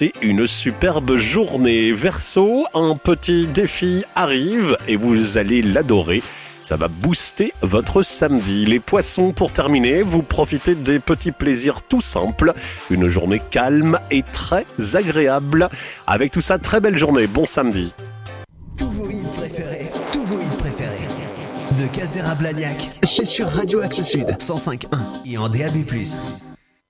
passer une superbe journée. Verseau, un petit défi arrive et vous allez l'adorer. Ça va booster votre samedi. Les poissons, pour terminer, vous profitez des petits plaisirs tout simples. Une journée calme et très agréable. Avec tout ça, très belle journée. Bon samedi. Tous vos hits préférés. De Caser à Blagnac, c'est sur Radio Axe Sud, 105.1 et en DAB+.